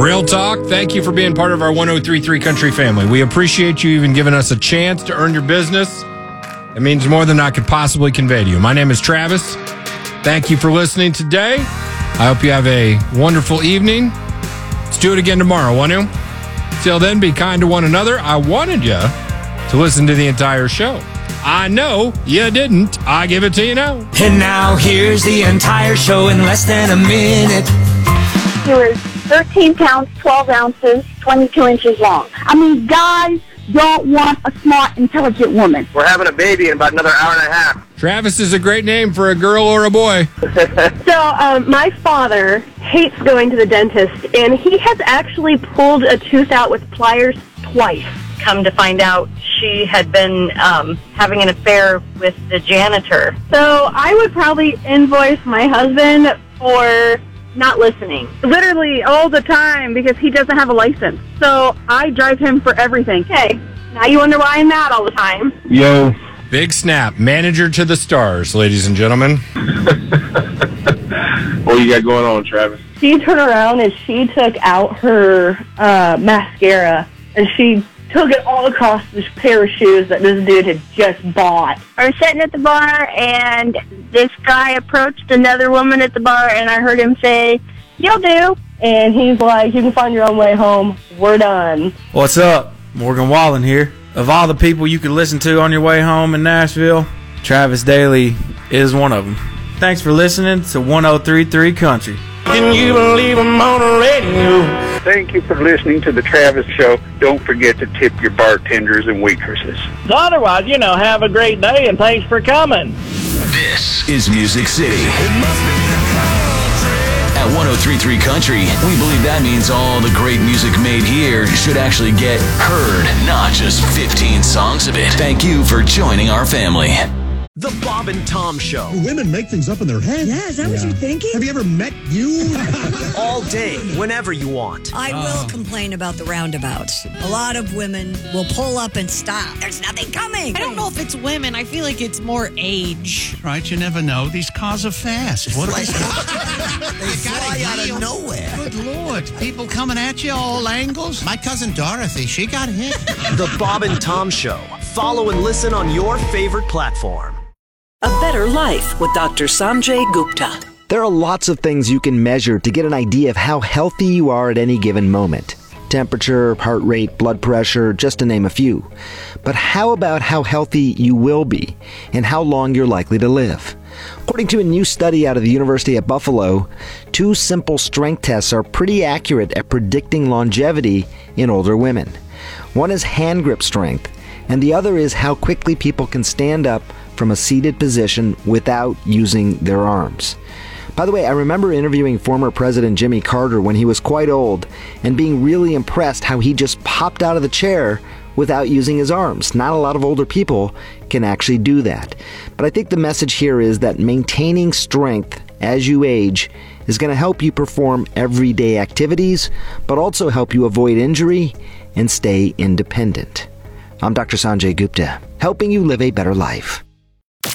Real talk. Thank you for being part of our 1033 Country family. We appreciate you even giving us a chance to earn your business. It means more than I could possibly convey to you. My name is Travis. Thank you for listening today. I hope you have a wonderful evening. Let's do it again tomorrow, won't you? Till then, be kind to one another. I wanted you to listen to the entire show. I know you didn't. I give it to you now. And now here's the entire show in less than a minute. He was 13 pounds, 12 ounces, 22 inches long. I mean, guys don't want a smart, intelligent woman. We're having a baby in about another hour and a half. Travis is a great name for a girl or a boy. So, my father hates going to the dentist, and he has actually pulled a tooth out with pliers twice. Come to find out, she had been having an affair with the janitor. So, I would probably invoice my husband for not listening. Literally all the time, because he doesn't have a license. So, I drive him for everything. Okay, now you wonder why I'm mad all the time. Yo. Big snap. Manager to the stars, ladies and gentlemen. What you got going on, Travis? She turned around and she took out her mascara, and she took it all across this pair of shoes that this dude had just bought. I was sitting at the bar, and this guy approached another woman at the bar, and I heard him say, "You'll do." And he's like, "You can find your own way home. We're done." What's up? Morgan Wallen here. Of all the people you could listen to on your way home in Nashville, Travis Daly is one of them. Thanks for listening to 1033 Country. Can you believe I'm on the radio? Thank you for listening to the Travis Show. Don't forget to tip your bartenders and waitresses. Otherwise, have a great day, and thanks for coming. This is Music City. At 1033 Country, we believe that means all the great music made here should actually get heard, not just 15 songs of it. Thank you for joining our family. The Bob and Tom Show. Women make things up in their head. Yeah, is that what you're thinking? Have you ever met you? All day, whenever you want. I will complain about the roundabouts. A lot of women will pull up and stop. There's nothing coming. I don't know if it's women. I feel like it's more age. Right, you never know. These cars are fast. What They fly out of nowhere. Good Lord. People coming at you all angles. My cousin Dorothy, she got hit. The Bob and Tom Show. Follow and listen on your favorite platform. A Better Life with Dr. Sanjay Gupta. There are lots of things you can measure to get an idea of how healthy you are at any given moment. Temperature, heart rate, blood pressure, just to name a few. But how about how healthy you will be and how long you're likely to live? According to a new study out of the University at Buffalo, 2 simple strength tests are pretty accurate at predicting longevity in older women. One is hand grip strength, and the other is how quickly people can stand up from a seated position without using their arms. By the way, I remember interviewing former President Jimmy Carter when he was quite old and being really impressed how he just popped out of the chair without using his arms. Not a lot of older people can actually do that. But I think the message here is that maintaining strength as you age is going to help you perform everyday activities, but also help you avoid injury and stay independent. I'm Dr. Sanjay Gupta, helping you live a better life.